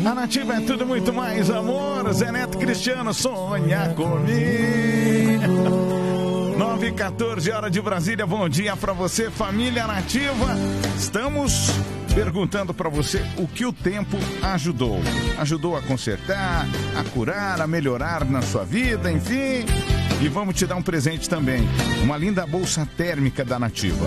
A Nativa é tudo muito mais amor. Zé Neto Cristiano, sonha comigo. 9h14, hora de Brasília. Bom dia pra você, família Nativa. Estamos perguntando pra você o que o tempo ajudou. Ajudou a consertar, a curar, a melhorar na sua vida, enfim. E vamos te dar um presente também. Uma linda bolsa térmica da Nativa.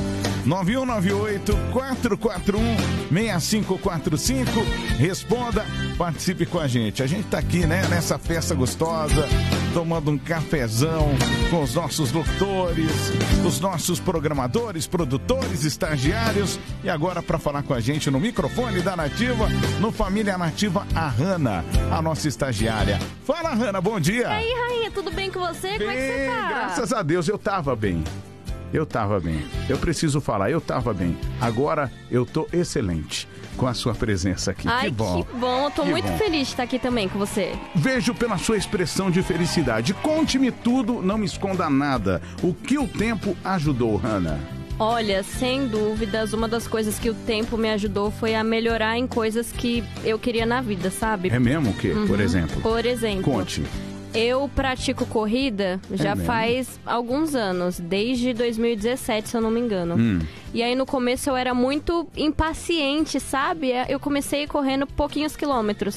9198-441-6545. Responda, participe com a gente. A gente tá aqui, né, nessa festa gostosa, tomando um cafezão com os nossos locutores, os nossos programadores, produtores, estagiários. E agora, para falar com a gente no microfone da Nativa, no Família Nativa, a Hanna, a nossa estagiária. Fala, Hanna, bom dia. E aí, rainha, tudo bem com você? Como é que você tá? Graças a Deus, eu tava bem. Eu preciso falar, eu tava bem. Agora eu tô excelente com a sua presença aqui. Ai, que bom. Que bom. Eu tô muito feliz de estar aqui também com você. Vejo pela sua expressão de felicidade. Conte-me tudo, não me esconda nada. O que o tempo ajudou, Hanna? Olha, sem dúvidas, uma das coisas que o tempo me ajudou foi a melhorar em coisas que eu queria na vida, sabe? É mesmo o quê, por exemplo? Por exemplo. Conte. Eu pratico corrida já faz alguns anos, desde 2017, se eu não me engano. E aí no começo eu era muito impaciente, sabe? Eu comecei correndo pouquinhos quilômetros,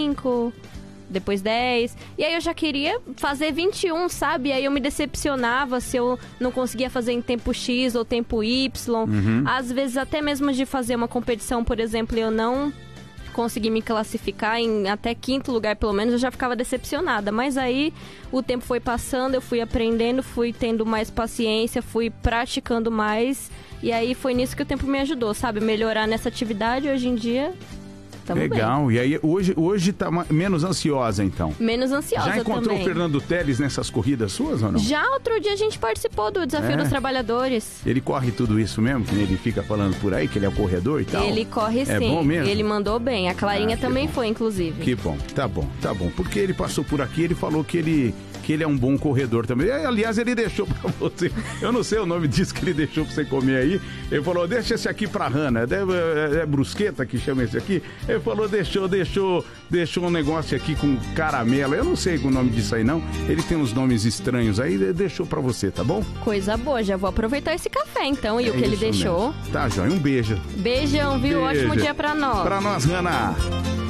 5, depois 10. E aí eu já queria fazer 21, sabe? E aí eu me decepcionava se eu não conseguia fazer em tempo X ou tempo Y. Às vezes até mesmo de fazer uma competição, por exemplo, eu não consegui me classificar em até 5º lugar, pelo menos, eu já ficava decepcionada. Mas aí o tempo foi passando, eu fui aprendendo, fui tendo mais paciência, fui praticando mais. E aí foi nisso que o tempo me ajudou, sabe? Melhorar nessa atividade. Hoje em dia, tamo legal. Bem. E aí hoje tá menos ansiosa, então? Menos ansiosa também. Já encontrou o Fernando Teles nessas corridas suas ou não? Já outro dia a gente participou do Desafio dos Trabalhadores. Ele corre tudo isso mesmo? Que ele fica falando por aí, que ele é o corredor e tal? Ele corre sim. É bom mesmo? Ele mandou bem. A Clarinha também foi, inclusive. Que bom, tá bom. Porque ele passou por aqui, ele falou que ele é um bom corredor também. Aliás, ele deixou pra você, eu não sei o nome disso que ele deixou pra você comer aí. Ele falou, deixa esse aqui pra Hanna. É brusqueta que chama esse aqui? Ele falou, deixou um negócio aqui com caramelo. Eu não sei o nome disso aí, não. Ele tem uns nomes estranhos aí, deixou pra você, tá bom? Coisa boa, já vou aproveitar esse café, então, e o que ele deixou. Mesmo. Tá, joia, um beijo. Beijão, viu? Beijo. Ótimo dia pra nós. Pra nós, Hanna.